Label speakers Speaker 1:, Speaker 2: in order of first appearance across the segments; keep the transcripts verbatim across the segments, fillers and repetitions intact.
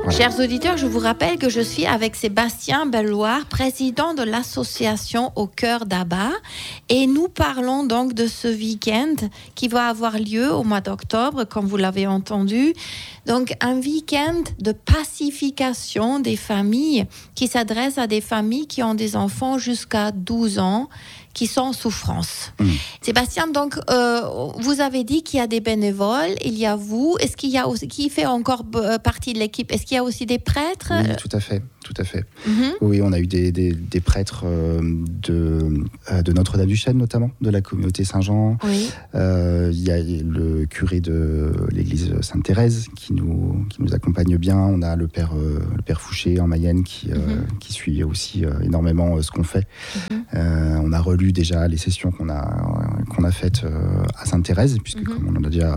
Speaker 1: Voilà.
Speaker 2: Chers auditeurs, je vous rappelle que je suis avec Sébastien Belloir, président de l'association Au Cœur d'Aba, et nous parlons donc de ce week-end qui va avoir lieu au mois d'octobre, comme vous l'avez entendu. Donc un week-end de pacification des familles qui s'adresse à des familles qui ont des enfants jusqu'à douze ans qui sont en souffrance. Mmh. Sébastien, donc, euh, vous avez dit qu'il y a des bénévoles, il y a vous. Est-ce qu'il y a aussi, qui fait encore b- partie de l'équipe? Est-ce qu'il y a aussi des prêtres?
Speaker 1: Oui, tout à fait, tout à fait. Mmh. Oui, on a eu des, des, des prêtres euh, de, euh, de Notre-Dame-du-Chêne, notamment, de la communauté Saint-Jean.
Speaker 2: Oui.
Speaker 1: Euh, il y a le curé de l'église Sainte-Thérèse qui nous, qui nous accompagne bien. On a le père, euh, le père Fouché en Mayenne qui, euh, mmh. qui suit aussi euh, énormément euh, ce qu'on fait. Mmh. Euh, on a relu déjà les sessions qu'on a, qu'on a faites euh, à Sainte-Thérèse, puisque mm-hmm. comme on en a déjà,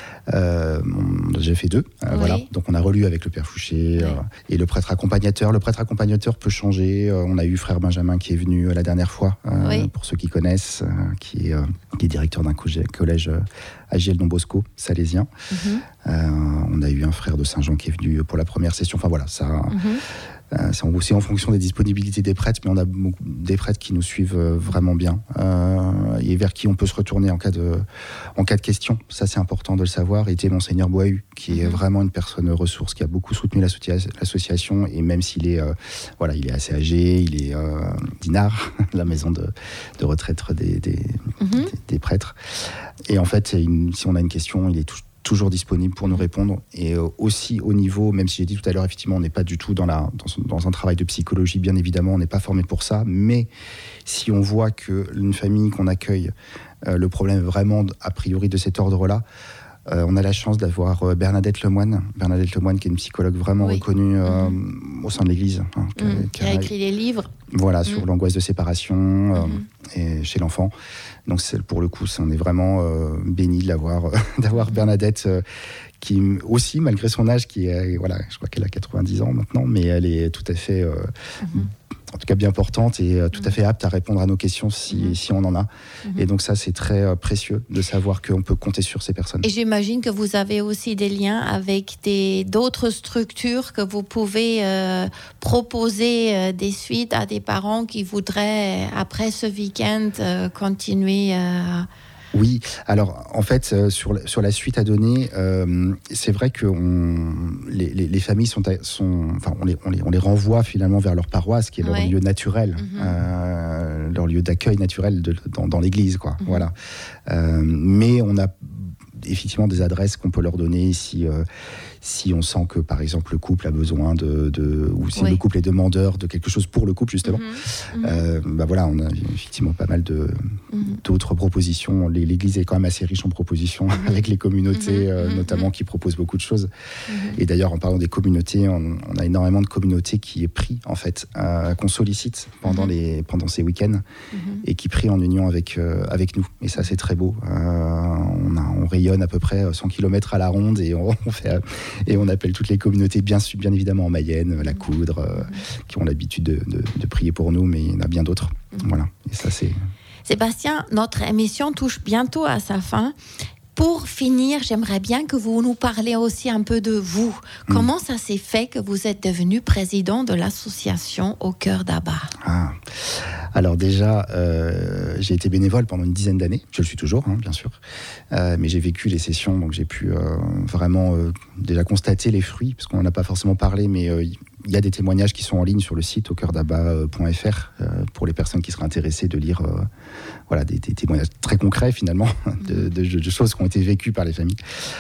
Speaker 1: euh, on a déjà fait deux. Euh, oui. Voilà. Donc on a relu avec le père Fouché oui. euh, et le prêtre accompagnateur. Le prêtre accompagnateur peut changer. Euh, on a eu frère Benjamin qui est venu euh, la dernière fois, euh, oui. pour ceux qui connaissent, euh, qui, est, euh, qui est directeur d'un collège euh, à Giel-Don Bosco, salésien. Mm-hmm. Euh, on a eu un frère de Saint-Jean qui est venu pour la première session. Enfin voilà, ça... Mm-hmm. Euh, c'est aussi en fonction des disponibilités des prêtres, mais on a beaucoup, des prêtres qui nous suivent euh, vraiment bien euh, et vers qui on peut se retourner en cas de, en cas de question. Ça, c'est important de le savoir. Et était Monseigneur Boahu, qui mm-hmm. est vraiment une personne ressource, qui a beaucoup soutenu l'associa- l'association. Et même s'il est, euh, voilà, il est assez âgé, il est euh, d'Inard, la maison de, de retraite des, des, mm-hmm. des, des prêtres. Et en fait, une, si on a une question, il est tout, toujours disponible pour nous répondre, et euh, aussi au niveau, même si j'ai dit tout à l'heure, effectivement, on n'est pas du tout dans, la, dans, dans un travail de psychologie, bien évidemment, on n'est pas formé pour ça, mais si on voit qu'une famille qu'on accueille, euh, le problème vraiment, a priori, de cet ordre-là, euh, on a la chance d'avoir euh, Bernadette Lemoine, Bernadette Lemoine qui est une psychologue vraiment oui. reconnue euh, mmh. au sein de l'Église. Hein, qui,
Speaker 2: mmh. qui a écrit des livres.
Speaker 1: Voilà, mmh. sur l'angoisse de séparation euh, mmh. et chez l'enfant. Donc c'est, pour le coup, on est vraiment euh, béni de l'avoir, euh, d'avoir Bernadette, euh, qui aussi, malgré son âge, qui est, voilà, je crois qu'elle a quatre-vingt-dix ans maintenant, mais elle est tout à fait, euh, mmh. en tout cas bien portante et euh, tout mmh. à fait apte à répondre à nos questions si, mmh. si on en a. Mmh. Et donc ça, c'est très euh, précieux de savoir qu'on peut compter sur ces personnes.
Speaker 2: Et j'imagine que vous avez aussi des liens avec des, d'autres structures que vous pouvez euh, proposer euh, des suites à des parents qui voudraient, après ce week-end, euh, continuer à...
Speaker 1: Oui, alors en fait, euh, sur, la, sur la suite à donner, euh, c'est vrai que on, les, les, les familles sont, sont enfin, on les, on, les, on les renvoie finalement vers leur paroisse, qui est leur ouais. lieu naturel, mm-hmm. euh, leur lieu d'accueil naturel de, dans, dans l'église, quoi. Mm-hmm. Voilà. Euh, mais on a effectivement des adresses qu'on peut leur donner si, euh, si on sent que, par exemple, le couple a besoin de... de ou si oui. le couple est demandeur de quelque chose pour le couple, justement. Mm-hmm. Euh, bah voilà, on a effectivement pas mal de, mm-hmm. d'autres propositions. L'église est quand même assez riche en propositions mm-hmm. avec les communautés, mm-hmm. euh, notamment, mm-hmm. qui proposent beaucoup de choses. Mm-hmm. Et d'ailleurs, en parlant des communautés, on, on a énormément de communautés qui est pris, en fait, euh, qu'on sollicite pendant, mm-hmm. les, pendant ces week-ends mm-hmm. et qui prient en union avec, euh, avec nous. Et ça, c'est très beau. Euh, on, a, on rayonne à peu près cent kilomètres à la ronde et on, on fait... Et on appelle toutes les communautés, bien, bien évidemment en Mayenne, la Coudre, euh, qui ont l'habitude de, de, de prier pour nous, mais il y en a bien d'autres. Mmh. Voilà. Et ça, c'est...
Speaker 2: Sébastien, notre émission touche bientôt à sa fin. Pour finir, j'aimerais bien que vous nous parliez aussi un peu de vous. Mmh. Comment ça s'est fait que vous êtes devenu président de l'association Au Cœur d'Aba ?
Speaker 1: Ah. Alors déjà, euh, j'ai été bénévole pendant une dizaine d'années. Je le suis toujours, hein, bien sûr. Euh, mais j'ai vécu les sessions, donc j'ai pu euh, vraiment euh, déjà constater les fruits, parce qu'on n'en a pas forcément parlé, mais il euh, y a des témoignages qui sont en ligne sur le site au cœur d'aba point f r euh, pour les personnes qui seraient intéressées de lire euh, voilà, des, des témoignages très concrets, finalement, de, de, de choses qui ont été vécues par les familles.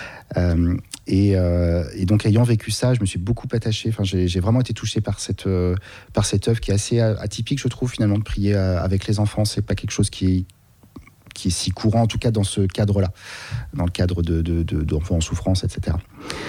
Speaker 1: Euh, et, euh, et donc ayant vécu ça, je me suis beaucoup attaché, enfin, j'ai, j'ai vraiment été touché par cette, euh, par cette œuvre qui est assez atypique, je trouve, finalement, de prier euh, avec les enfants. C'est pas quelque chose qui est, qui est si courant, en tout cas dans ce cadre-là, dans le cadre de, de, de, d'enfants en souffrance, et cetera.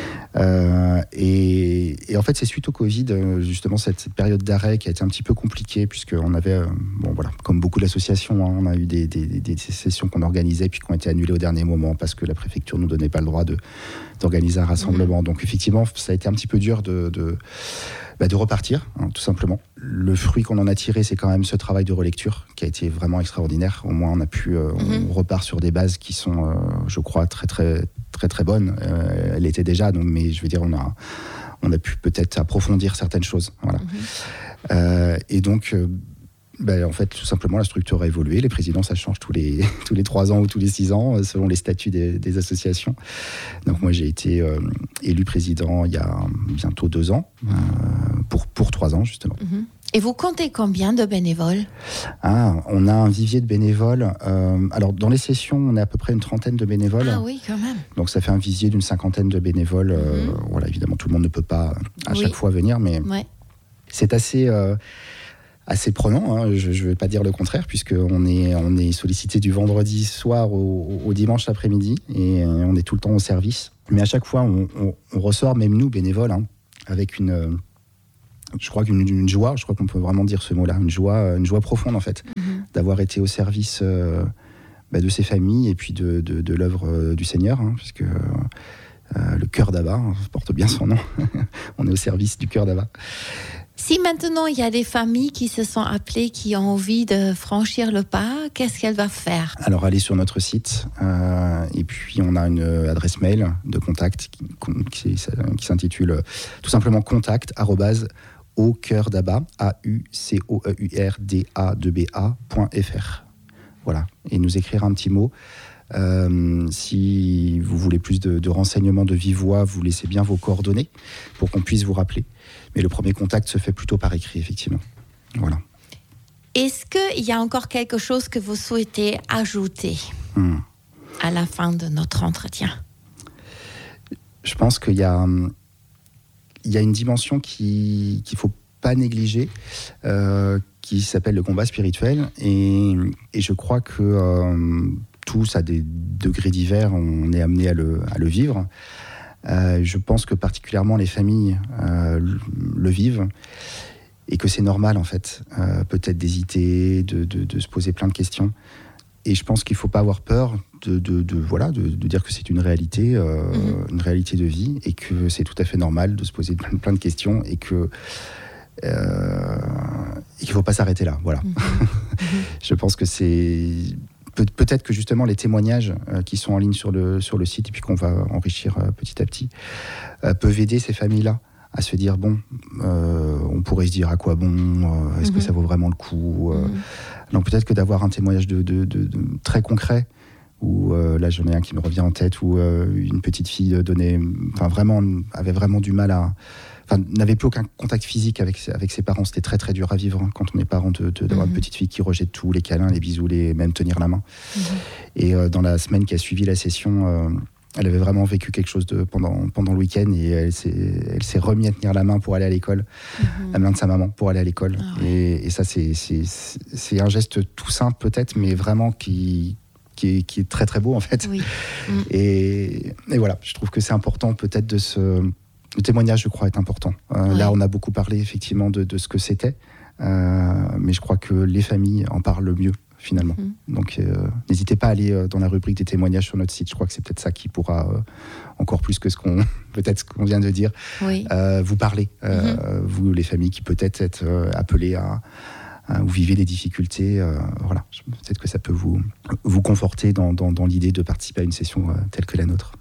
Speaker 1: Euh, et, et en fait, c'est suite au Covid, justement, cette période d'arrêt qui a été un petit peu compliquée, puisqu'on avait, euh, bon voilà, comme beaucoup d'associations, hein, on a eu des, des, des sessions qu'on organisait puis qui ont été annulées au dernier moment parce que la préfecture ne nous donnait pas le droit de, d'organiser un rassemblement. Mmh. Donc effectivement, ça a été un petit peu dur de, de, bah, de repartir, hein, tout simplement. Le fruit qu'on en a tiré, c'est quand même ce travail de relecture qui a été vraiment extraordinaire. Au moins, on a pu, euh, mmh. on repart sur des bases qui sont, euh, je crois, très très très très bonne. Euh, elle était déjà, donc, mais je veux dire, on a, on a pu peut-être approfondir certaines choses. Voilà. Mm-hmm. Euh, et donc, euh, ben, en fait, tout simplement, la structure a évolué. Les présidents, ça change tous les, tous les trois ans ou tous les six ans, selon les statuts des, des associations. Donc, moi, j'ai été euh, élu président il y a bientôt deux ans, euh, pour, pour trois ans, justement.
Speaker 2: Mm-hmm. Et vous comptez combien de bénévoles ?
Speaker 1: Ah, on a un vivier de bénévoles. Euh, alors, dans les sessions, on est à peu près une trentaine de bénévoles.
Speaker 2: Ah oui, quand même.
Speaker 1: Donc, ça fait un visier d'une cinquantaine de bénévoles. Euh, mmh. Voilà, évidemment, tout le monde ne peut pas à oui. chaque fois venir, mais ouais. c'est assez, euh, assez prenant. Hein. Je ne vais pas dire le contraire, puisqu'on est, on est sollicité du vendredi soir au, au dimanche après-midi et on est tout le temps au service. Mais à chaque fois, on, on, on ressort, même nous, bénévoles, hein, avec une... Je crois qu'une une joie, je crois qu'on peut vraiment dire ce mot-là, une joie, une joie profonde en fait, mmh. d'avoir été au service euh, bah, de ces familles et puis de, de, de l'œuvre euh, du Seigneur, hein, puisque euh, le cœur d'Abba, hein, porte bien son nom, on est au service du cœur d'Abba.
Speaker 2: Si maintenant il y a des familles qui se sont appelées, qui ont envie de franchir le pas, qu'est-ce qu'elles doivent faire ?
Speaker 1: Alors aller sur notre site, euh, et puis on a une adresse mail de contact qui, qui, qui s'intitule euh, tout simplement contact arobase au cœur d'Abba, A U C O E U R D A deux B A point F R. Voilà, et nous écrire un petit mot. Euh, si vous voulez plus de, de renseignements de vive voix, vous laissez bien vos coordonnées pour qu'on puisse vous rappeler. Mais le premier contact se fait plutôt par écrit, effectivement. Voilà.
Speaker 2: Est-ce qu'il y a encore quelque chose que vous souhaitez ajouter hmm. à la fin de notre entretien ?
Speaker 1: Je pense qu'il y a... Il y a une dimension qui, qu'il ne faut pas négliger, euh, qui s'appelle le combat spirituel. Et, et je crois que euh, tous, à des degrés divers, on est amené à le, à le vivre. Euh, je pense que particulièrement les familles euh, le, le vivent et que c'est normal, en fait, euh, peut-être d'hésiter, de, de, de se poser plein de questions. Et je pense qu'il ne faut pas avoir peur de, de, de, voilà, de, de dire que c'est une réalité, euh, mmh. une réalité de vie, et que c'est tout à fait normal de se poser plein, plein de questions, et, que, euh, et qu'il ne faut pas s'arrêter là. Voilà. Mmh. Je pense que c'est... Pe- peut-être que justement les témoignages euh, qui sont en ligne sur le, sur le site, et puis qu'on va enrichir euh, petit à petit, euh, peuvent aider ces familles-là à se dire, bon, euh, on pourrait se dire à quoi bon, euh, est-ce mmh. que ça vaut vraiment le coup euh, mmh. Donc peut-être que d'avoir un témoignage de, de, de, de très concret, où euh, là j'en ai un qui me revient en tête, où euh, une petite fille donnait, enfin vraiment, avait vraiment du mal à, enfin n'avait plus aucun contact physique avec, avec ses parents. C'était très très dur à vivre hein, quand on est parent de, de, d'avoir mmh. une petite fille qui rejette tout, les câlins, les bisous, les, même tenir la main. Mmh. Et euh, dans la semaine qui a suivi la session, euh, elle avait vraiment vécu quelque chose de, pendant, pendant le week-end, et elle s'est, elle s'est remise à tenir la main pour aller à l'école, mmh. la main de sa maman pour aller à l'école. Ah ouais. et, et ça, c'est, c'est, c'est un geste tout simple peut-être, mais vraiment qui, qui, est, qui est très très beau en fait. Oui. Mmh. Et, et voilà, je trouve que c'est important peut-être de se... Le témoignage, je crois, est important. Euh, ouais. Là, on a beaucoup parlé effectivement de, de ce que c'était, euh, mais je crois que les familles en parlent le mieux. Finalement. Mmh. Donc, euh, n'hésitez pas à aller euh, dans la rubrique des témoignages sur notre site. Je crois que c'est peut-être ça qui pourra, euh, encore plus que ce qu'on, peut-être ce qu'on vient de dire, oui. euh, vous parler. Euh, mmh. Vous, les familles qui peut-être êtes euh, appelées à, à, ou vivez des difficultés. Euh, voilà. Peut-être que ça peut vous, vous conforter dans, dans, dans l'idée de participer à une session euh, telle que la nôtre.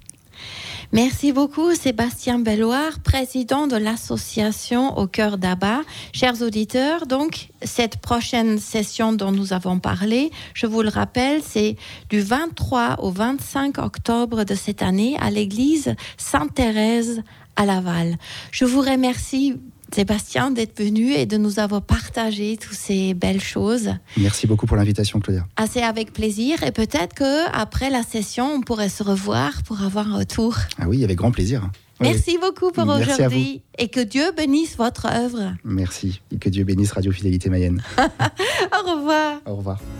Speaker 2: Merci beaucoup, Sébastien Belloir, président de l'association Au cœur d'Abba. Chers auditeurs, donc, cette prochaine session dont nous avons parlé, je vous le rappelle, c'est du vingt-trois au vingt-cinq octobre de cette année à l'église Sainte-Thérèse à Laval. Je vous remercie, Sébastien, d'être venu et de nous avoir partagé toutes ces belles choses.
Speaker 1: Merci beaucoup pour l'invitation, Claudia.
Speaker 2: Assez avec plaisir, et peut-être qu'après la session, on pourrait se revoir pour avoir un retour.
Speaker 1: Ah oui, avec grand plaisir.
Speaker 2: Merci
Speaker 1: oui.
Speaker 2: beaucoup pour Merci aujourd'hui, et que Dieu bénisse votre œuvre.
Speaker 1: Merci, et que Dieu bénisse Radio Fidélité Mayenne.
Speaker 2: Au revoir.
Speaker 1: Au revoir.